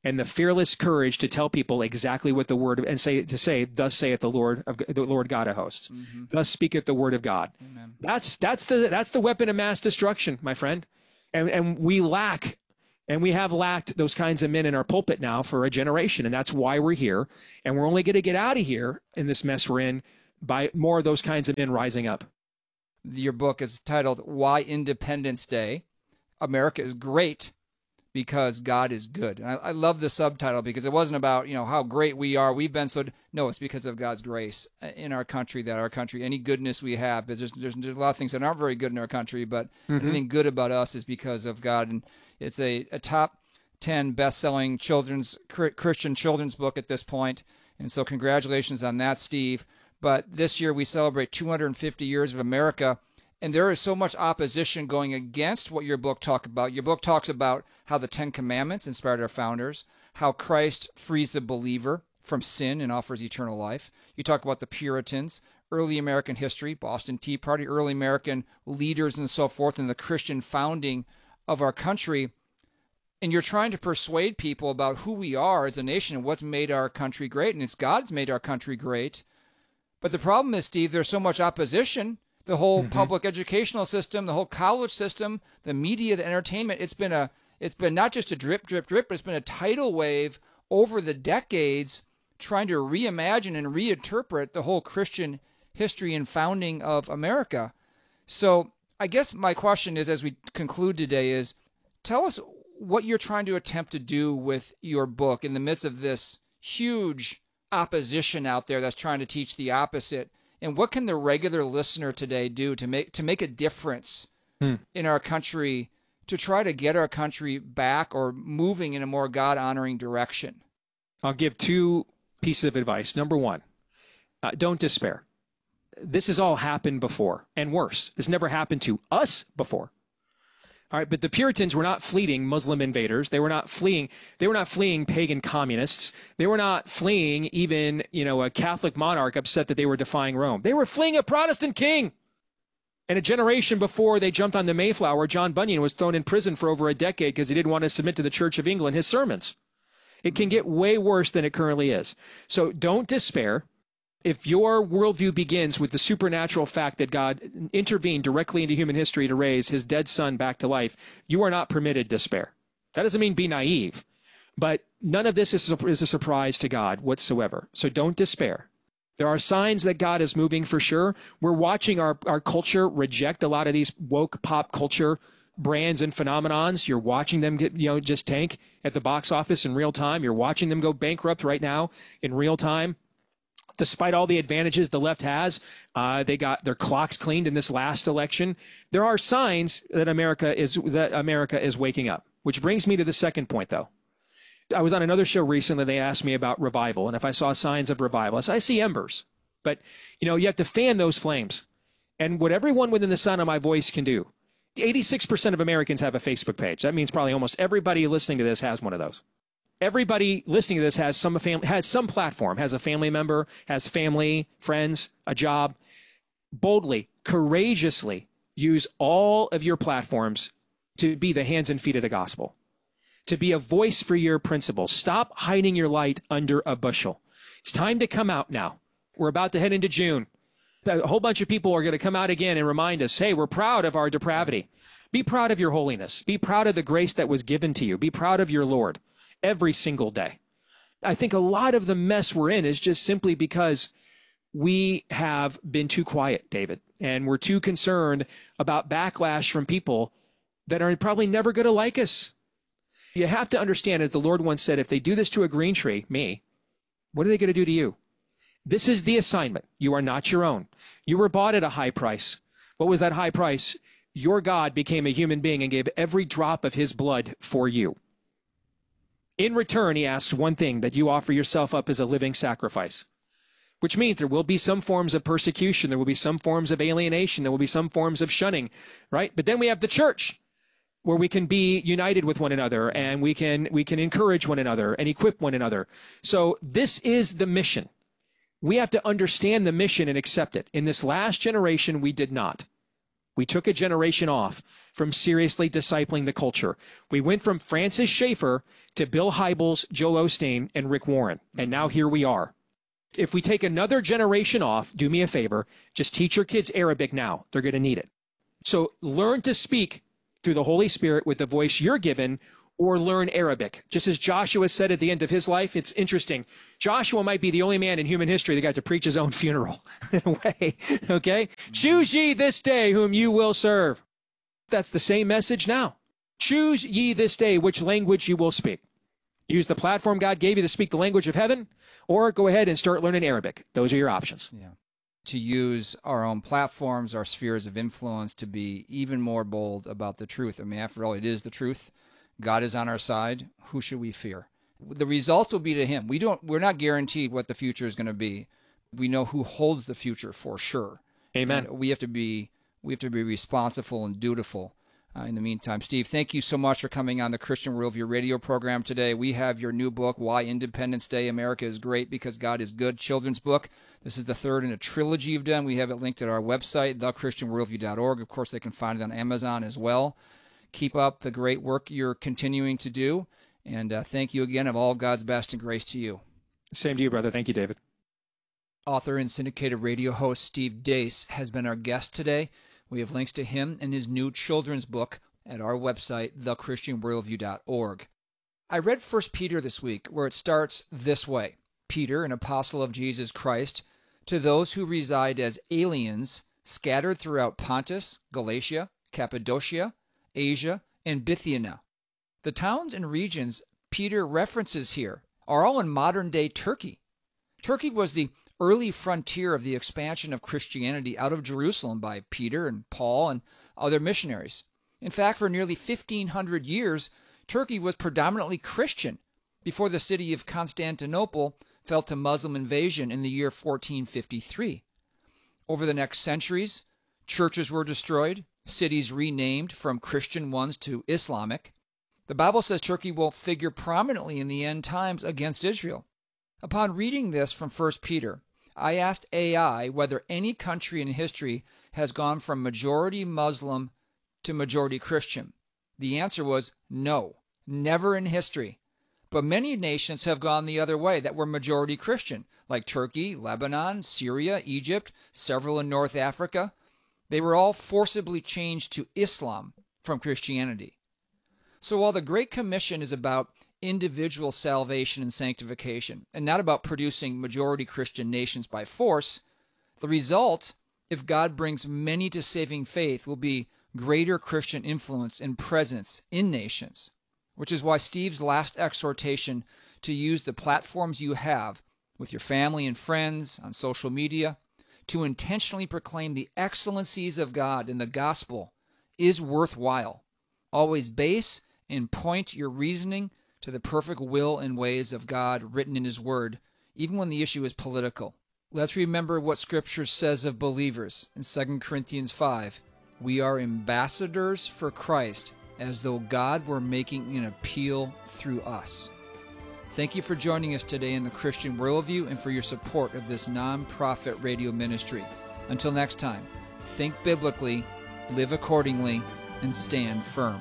Speaker 1: and the fearless courage to tell people exactly what the word of, and say to say, "Thus saith the Lord of the Lord God of hosts." Mm-hmm. Thus speaketh the word of God. Amen. That's that's the that's the weapon of mass destruction, my friend. And and we lack, and we have lacked those kinds of men in our pulpit now for a generation, and that's why we're here. And we're only going to get out of here in this mess we're in by more of those kinds of men rising up.
Speaker 2: Your book is titled "Why Independence Day? America is Great Because God is Good." And I, I love the subtitle because it wasn't about, you know, how great we are. We've been so, no, it's because of God's grace in our country, that our country, any goodness we have, there's, there's, there's a lot of things that aren't very good in our country, but mm-hmm. anything good about us is because of God. And it's a, a top ten best-selling children's Christian children's book at this point. And so congratulations on that, Steve. But this year we celebrate two hundred fifty years of America. And there is so much opposition going against what your book talks about. Your book talks about how the Ten Commandments inspired our founders, how Christ frees the believer from sin and offers eternal life. You talk about the Puritans, early American history, Boston Tea Party, early American leaders and so forth, and the Christian founding of our country. And you're trying to persuade people about who we are as a nation and what's made our country great. And it's God's made our country great. But the problem is, Steve, there's so much opposition. The whole mm-hmm. public educational system, the whole college system, the media, the entertainment, it's been a it's been not just a drip, drip, drip, but it's been a tidal wave over the decades trying to reimagine and reinterpret the whole Christian history and founding of America. So I guess my question is, as we conclude today, is tell us what you're trying to attempt to do with your book in the midst of this huge opposition out there that's trying to teach the opposite. And what can the regular listener today do to make to make a difference hmm. in our country, to try to get our country back or moving in a more God-honoring direction?
Speaker 1: I'll give two pieces of advice. Number one, uh, don't despair. This has all happened before, and worse. This never happened to us before. All right, but the Puritans were not fleeing Muslim invaders. They were not fleeing. They were not fleeing pagan communists. They were not fleeing even, you know, a Catholic monarch upset that they were defying Rome. They were fleeing a Protestant king. And a generation before they jumped on the Mayflower, John Bunyan was thrown in prison for over a decade because he didn't want to submit to the Church of England his sermons. It can get way worse than it currently is. So don't despair. If your worldview begins with the supernatural fact that God intervened directly into human history to raise his dead son back to life, you are not permitted despair. That doesn't mean be naive, but none of this is a, is a surprise to God whatsoever. So don't despair. There are signs that God is moving for sure. We're watching our, our culture reject a lot of these woke pop culture brands and phenomenons. You're watching them get, you know, just tank at the box office in real time. You're watching them go bankrupt right now in real time. Despite all the advantages the left has, uh, they got their clocks cleaned in this last election. There are signs that America is that America is waking up, which brings me to the second point, though. I was on another show recently. They asked me about revival, and if I saw signs of revival. I said, I see embers. But, you know, you have to fan those flames. And what everyone within the sound of my voice can do, eighty-six percent of Americans have a Facebook page. That means probably almost everybody listening to this has one of those. Everybody listening to this has some family, has some platform, has a family member, has family, friends, a job. Boldly, courageously use all of your platforms to be the hands and feet of the gospel, to be a voice for your principles. Stop hiding your light under a bushel. It's time to come out now. We're about to head into June. A whole bunch of people are going to come out again and remind us, hey, we're proud of our depravity. Be proud of your holiness. Be proud of the grace that was given to you. Be proud of your Lord. Every single day. I think a lot of the mess we're in is just simply because we have been too quiet, David, and we're too concerned about backlash from people that are probably never going to like us. You have to understand, as the Lord once said, if they do this to a green tree, me, what are they going to do to you? This is the assignment. You are not your own. You were bought at a high price. What was that high price? Your God became a human being and gave every drop of his blood for you. In return, he asked one thing, that you offer yourself up as a living sacrifice, which means there will be some forms of persecution. There will be some forms of alienation. There will be some forms of shunning, right? But then we have the church, where we can be united with one another, and we can, we can encourage one another and equip one another. So this is the mission. We have to understand the mission and accept it. In this last generation, we did not. We took a generation off from seriously discipling the culture. We went from Francis Schaeffer to Bill Hybels, Joel Osteen, and Rick Warren. And now here we are. If we take another generation off, do me a favor, just teach your kids Arabic now. They're going to need it. So learn to speak through the Holy Spirit with the voice you're given, or learn Arabic. Just as Joshua said at the end of his life, it's interesting. Joshua might be the only man in human history that got to preach his own funeral in a way, okay? Choose ye this day whom you will serve. That's the same message now. Choose ye this day which language you will speak. Use the platform God gave you to speak the language of heaven, or go ahead and start learning Arabic. Those are your options.
Speaker 2: Yeah. To use our own platforms, our spheres of influence, to be even more bold about the truth. I mean, after all, it is the truth. God is on our side. Who should we fear? The results will be to him. We don't, we're not guaranteed what the future is going to be. We know who holds the future for sure.
Speaker 1: Amen.
Speaker 2: And we have to be, we have to be responsible and dutiful. Uh, in the meantime, Steve, thank you so much for coming on the Christian Worldview radio program today. We have your new book, Why Independence Day America is Great Because God is Good, children's book. This is the third in a trilogy you've done. We have it linked at our website, the christian worldview dot org. Of course, they can find it on Amazon as well. Keep up the great work you're continuing to do. And uh, thank you again. Of all God's best and grace to you.
Speaker 1: Same to you, brother. Thank you, David.
Speaker 2: Author and syndicated radio host Steve Deace has been our guest today. We have links to him and his new children's book at our website, the christian worldview dot org. I read First Peter this week, where it starts this way. Peter, an apostle of Jesus Christ, to those who reside as aliens scattered throughout Pontus, Galatia, Cappadocia, Asia, and Bithynia. The towns and regions Peter references here are all in modern-day Turkey. Turkey was the early frontier of the expansion of Christianity out of Jerusalem by Peter and Paul and other missionaries. In fact, for nearly fifteen hundred years, Turkey was predominantly Christian before the city of Constantinople fell to Muslim invasion in the year fourteen fifty-three. Over the next centuries, churches were destroyed, cities renamed from Christian ones to Islamic. The Bible says Turkey will figure prominently in the end times against Israel. Upon reading this from First Peter, I asked A I whether any country in history has gone from majority Muslim to majority Christian. The answer was no, never in history. But many nations have gone the other way that were majority Christian, like Turkey, Lebanon, Syria, Egypt, several in North Africa. They were all forcibly changed to Islam from Christianity. So while the Great Commission is about individual salvation and sanctification, and not about producing majority Christian nations by force, the result, if God brings many to saving faith, will be greater Christian influence and presence in nations, which is why Steve's last exhortation to use the platforms you have with your family and friends on social media to intentionally proclaim the excellencies of God in the gospel is worthwhile. Always base and point your reasoning to the perfect will and ways of God written in His Word, even when the issue is political. Let's remember what Scripture says of believers in Second Corinthians five. We are ambassadors for Christ, as though God were making an appeal through us. Thank you for joining us today in the Christian Worldview and for your support of this non-profit radio ministry. Until next time, think biblically, live accordingly, and stand firm.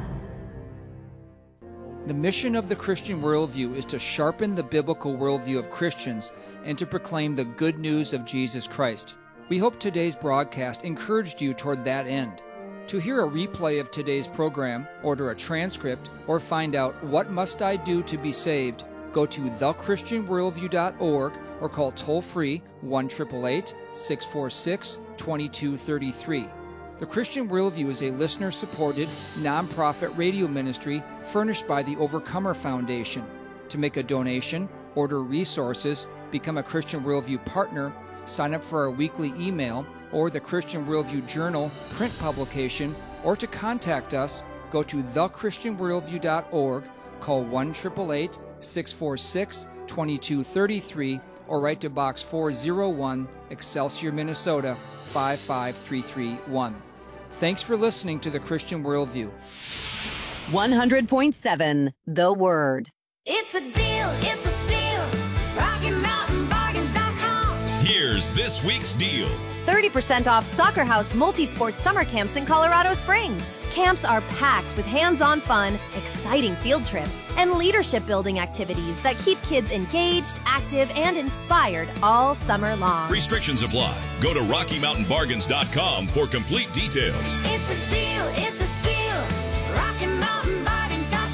Speaker 2: The mission of the Christian Worldview is to sharpen the biblical worldview of Christians and to proclaim the good news of Jesus Christ. We hope today's broadcast encouraged you toward that end. To hear a replay of today's program, order a transcript, or find out what must I do to be saved, go to the christian worldview dot org or call toll-free one eight eight eight, six four six, two two three three. The Christian Worldview is a listener-supported, nonprofit radio ministry furnished by the Overcomer Foundation. To make a donation, order resources, become a Christian Worldview partner, sign up for our weekly email or the Christian Worldview Journal print publication, or to contact us, go to the christian worldview dot org, call one eight eight eight, six four six, two two three three, or write to Box four oh one, Excelsior, Minnesota, five five three three one. Thanks for listening to the Christian Worldview.
Speaker 3: one hundred point seven The Word.
Speaker 4: It's a deal, it's a steal. Rocky Mountain Bargains dot com.
Speaker 5: Here's this week's deal. thirty percent off Soccer House multi-sport summer camps in Colorado Springs. Camps are packed with hands-on fun, exciting field trips, and leadership-building activities that keep kids engaged, active, and inspired all summer long.
Speaker 6: Restrictions apply. Go to Rocky Mountain Bargains dot com for complete details.
Speaker 4: It's a deal, it's a steal. Rocky Mountain Bargains dot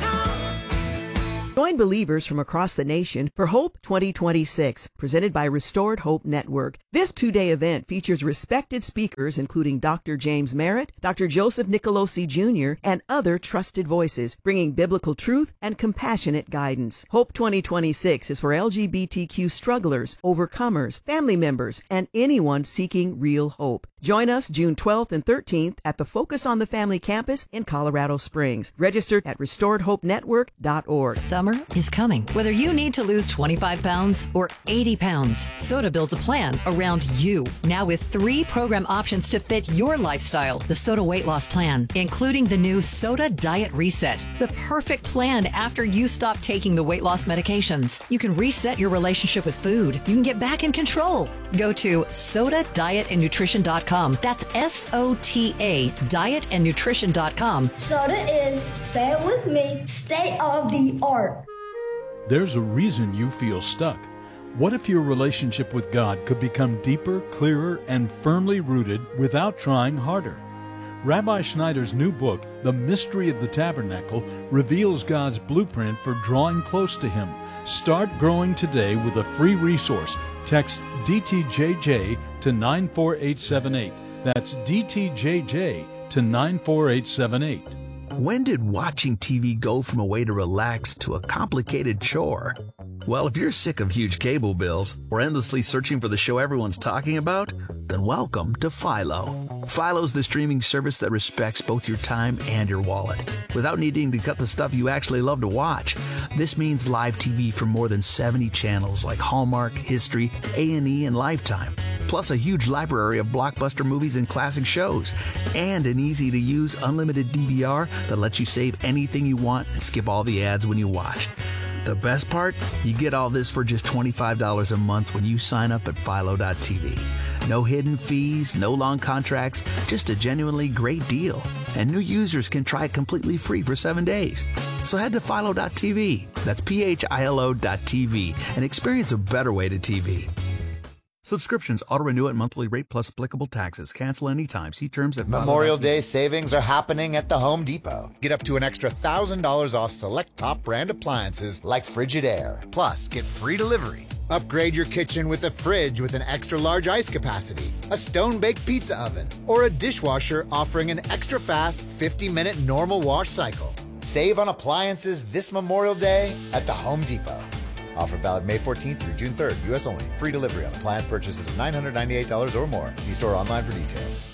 Speaker 4: com.
Speaker 7: Join believers from across the nation for Hope twenty twenty-six, presented by Restored Hope Network. This two-day event features respected speakers including Doctor James Merritt, Doctor Joseph Nicolosi Junior, and other trusted voices, bringing biblical truth and compassionate guidance. Hope twenty twenty-six is for L G B T Q strugglers, overcomers, family members, and anyone seeking real hope. Join us June twelfth and thirteenth at the Focus on the Family campus in Colorado Springs. Register at restored hope network dot org.
Speaker 8: Summer is coming. Whether you need to lose twenty-five pounds or eighty pounds, Soda builds a plan around you. Now with three program options to fit your lifestyle. The Soda Weight Loss Plan, including the new Soda Diet Reset, the perfect plan after you stop taking the weight loss medications. You can reset your relationship with food. You can get back in control. Go to soda diet and nutrition dot com. That's S O T A, diet and nutrition dot com.
Speaker 9: Soda is, say it with me, state of the art.
Speaker 10: There's a reason you feel stuck. What if your relationship with God could become deeper, clearer, and firmly rooted without trying harder? Rabbi Schneider's new book, The Mystery of the Tabernacle, reveals God's blueprint for drawing close to Him. Start growing today with a free resource. Text D T J J to nine four eight seven eight. That's D T J J to nine four eight seven eight.
Speaker 11: When did watching T V go from a way to relax to a complicated chore? Well, if you're sick of huge cable bills or endlessly searching for the show everyone's talking about, then welcome to Philo. Philo's the streaming service that respects both your time and your wallet, without needing to cut the stuff you actually love to watch. This means live T V from more than seventy channels like Hallmark, History, A and E, and Lifetime, plus a huge library of blockbuster movies and classic shows, and an easy-to-use unlimited D V R that lets you save anything you want and skip all the ads when you watch. The best part? You get all this for just twenty-five dollars a month when you sign up at philo dot t v. No hidden fees, no long contracts, just a genuinely great deal. And new users can try it completely free for seven days. So head to philo dot t v, that's P H I L O dot T V, and experience a better way to T V. Subscriptions auto-renew at monthly rate plus applicable taxes. Cancel anytime. See terms at
Speaker 12: Memorial Day savings are happening at the Home Depot. Get up to an extra one thousand dollars off select top brand appliances like Frigidaire. Plus, get free delivery. Upgrade your kitchen with a fridge with an extra large ice capacity, a stone-baked pizza oven, or a dishwasher offering an extra fast fifty minute normal wash cycle. Save on appliances this Memorial Day at the Home Depot. Offer valid May fourteenth through June third, U S only. Free delivery on appliance purchases of nine hundred ninety-eight dollars or more. See store online for details.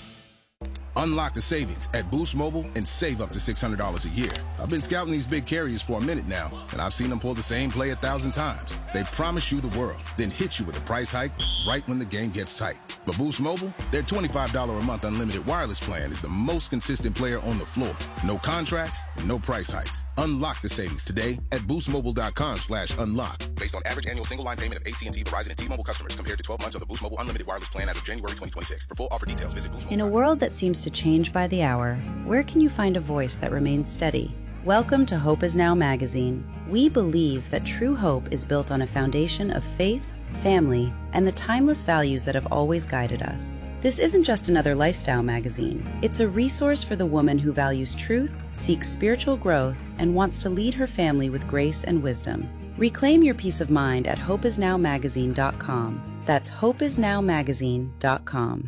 Speaker 13: Unlock the savings at Boost Mobile and save up to six hundred dollars a year. I've been scouting these big carriers for a minute now, and I've seen them pull the same play a thousand times. They promise you the world, then hit you with a price hike right when the game gets tight. But Boost Mobile, their twenty-five dollars a month unlimited wireless plan is the most consistent player on the floor. No contracts, no price hikes. Unlock the savings today at boost mobile dot com slash unlock. Based on average annual single line payment of A T and T, Verizon, and T-Mobile customers compared to twelve months of the Boost Mobile unlimited wireless plan as of January twenty twenty-six. For full offer details, visit Boost Mobile.
Speaker 14: In a world that seems to change by the hour, where can you find a voice that remains steady? Welcome to Hope Is Now magazine. We believe that true hope is built on a foundation of faith, family, and the timeless values that have always guided us. This isn't just another lifestyle magazine. It's a resource for the woman who values truth, seeks spiritual growth, and wants to lead her family with grace and wisdom. Reclaim your peace of mind at hope is now magazine dot com. That's hope is now magazine dot com.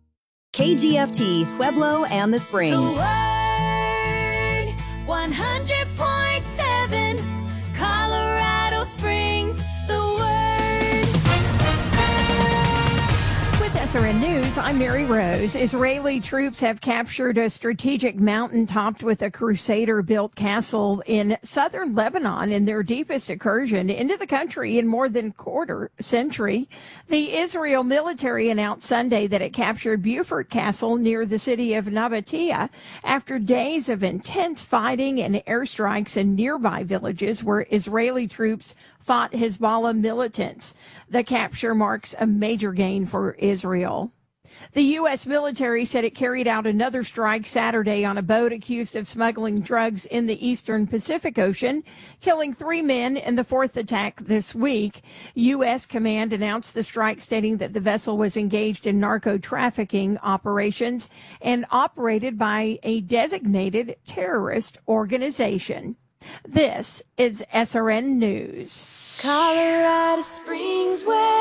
Speaker 3: K G F T, Pueblo and the Springs.
Speaker 4: The Word, one hundred point seven, Colorado Springs, The Word.
Speaker 15: With S R N News, I'm Mary Rose. Israeli troops have captured a strategic mountain topped with a Crusader-built castle in southern Lebanon in their deepest incursion into the country in more than a quarter century. The Israel military announced Sunday that it captured Beaufort Castle near the city of Nabatea after days of intense fighting and airstrikes in nearby villages where Israeli troops fought Hezbollah militants. The capture marks a major gain for Israel. The U S military said it carried out another strike Saturday on a boat accused of smuggling drugs in the eastern Pacific Ocean, killing three men in the fourth attack this week. U S command announced the strike, stating that the vessel was engaged in narco-trafficking operations and operated by a designated terrorist organization. This is S R N News.
Speaker 4: Colorado Springs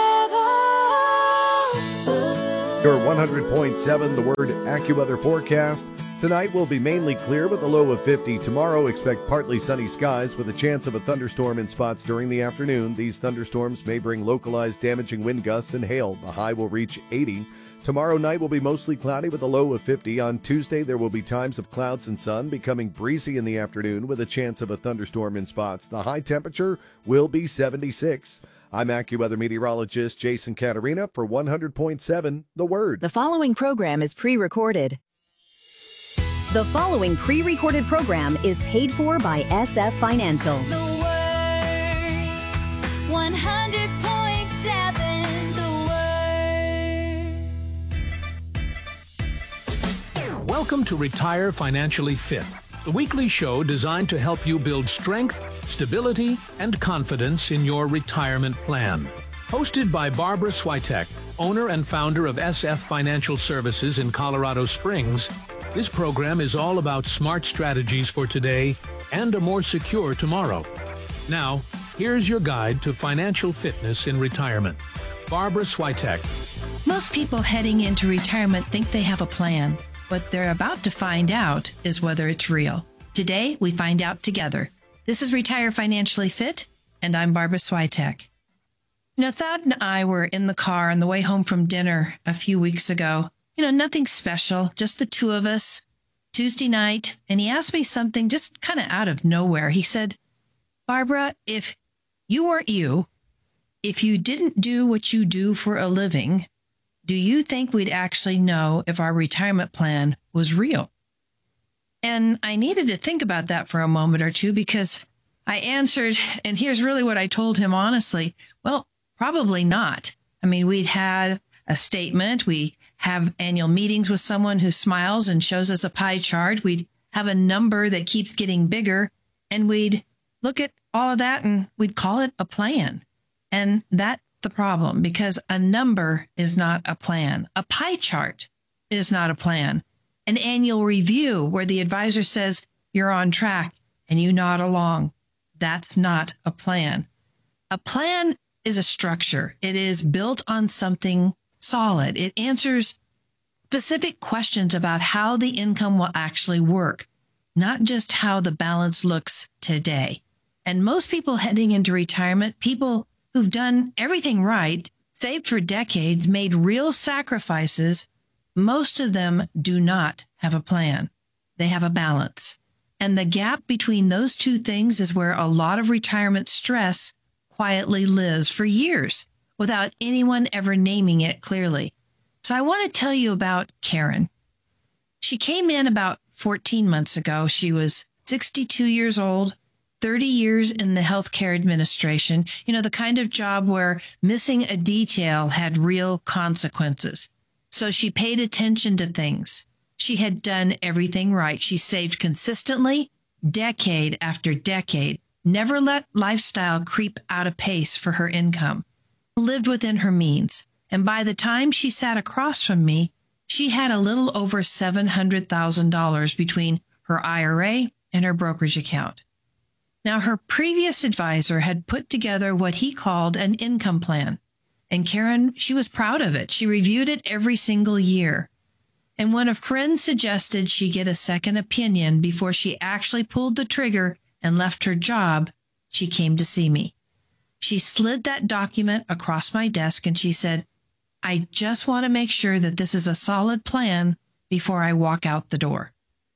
Speaker 4: weather.
Speaker 16: Your one hundred point seven, the Word AccuWeather forecast. Tonight will be mainly clear with a low of fifty. Tomorrow, expect partly sunny skies with a chance of a thunderstorm in spots during the afternoon. These thunderstorms may bring localized damaging wind gusts and hail. The high will reach eighty. Tomorrow night will be mostly cloudy with a low of fifty. On Tuesday, there will be times of clouds and sun, becoming breezy in the afternoon with a chance of a thunderstorm in spots. The high temperature will be seventy-six. I'm AccuWeather meteorologist Jason Caterina for one hundred point seven, The Word.
Speaker 3: The following program is pre-recorded. The following pre-recorded program is paid for by S F Financial.
Speaker 4: The Word. one hundred point seven, The Word.
Speaker 17: Welcome to Retire Financially Fit, the weekly show designed to help you build strength, stability, and confidence in your retirement plan. Hosted by Barbara Switek, owner and founder of S F Financial Services in Colorado Springs, this program is all about smart strategies for today and a more secure tomorrow. Now, here's your guide to financial fitness in retirement. Barbara Switek.
Speaker 18: Most people heading into retirement think they have a plan. What they're about to find out is whether it's real. Today, we find out together. This is Retire Financially Fit, and I'm Barbara Switek. You know, Thad and I were in the car on the way home from dinner a few weeks ago. You know, nothing special, just the two of us, Tuesday night, and he asked me something just kind of out of nowhere. He said, Barbara, if you weren't you, if you didn't do what you do for a living, do you think we'd actually know if our retirement plan was real? And I needed to think about that for a moment or two because I answered, and here's really what I told him honestly. Well, probably not. I mean, we'd had a statement. We have annual meetings with someone who smiles and shows us a pie chart. We'd have a number that keeps getting bigger, and we'd look at all of that and we'd call it a plan. And that's the problem, because a number is not a plan. A pie chart is not a plan. An annual review where the advisor says you're on track and you nod along, that's not a plan. A plan is a structure. It is built on something solid. It answers specific questions about how the income will actually work, not just how the balance looks today. And most people heading into retirement, people who've done everything right, saved for decades, made real sacrifices, most of them do not have a plan. They have a balance. And the gap between those two things is where a lot of retirement stress quietly lives for years without anyone ever naming it clearly. So I want to tell you about Karen. She came in about fourteen months ago. She was sixty-two years old, thirty years in the healthcare administration, you know, the kind of job where missing a detail had real consequences. So she paid attention to things. She had done everything right. She saved consistently, decade after decade, never let lifestyle creep out of pace for her income, lived within her means. And by the time she sat across from me, she had a little over seven hundred thousand dollars between her I R A and her brokerage account. Now, her previous advisor had put together what he called an income plan. And Karen, she was proud of it. She reviewed it every single year. And when a friend suggested she get a second opinion before she actually pulled the trigger and left her job, she came to see me. She slid that document across my desk and she said, I just want to make sure that this is a solid plan before I walk out the door.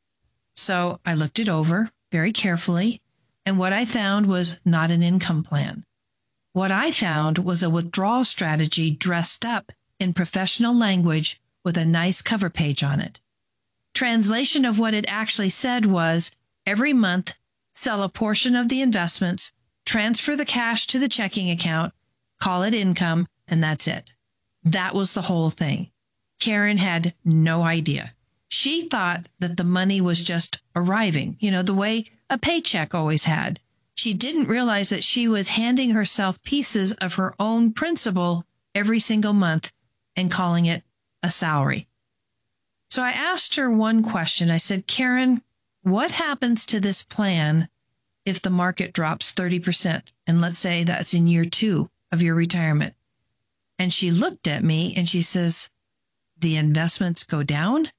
Speaker 18: So I looked it over very carefully, and what I found was not an income plan. What I found was a withdrawal strategy dressed up in professional language with a nice cover page on it. Translation of what it actually said was, every month, sell a portion of the investments, transfer the cash to the checking account, call it income, and that's it. That was the whole thing. Karen had no idea. She thought that the money was just arriving, you know, the way a paycheck always had. She didn't realize that she was handing herself pieces of her own principal every single month and calling it a salary. So I asked her one question. I said, Karen, what happens to this plan if the market drops thirty percent? And let's say that's in year two of your retirement. And she looked at me and she says, the investments go down?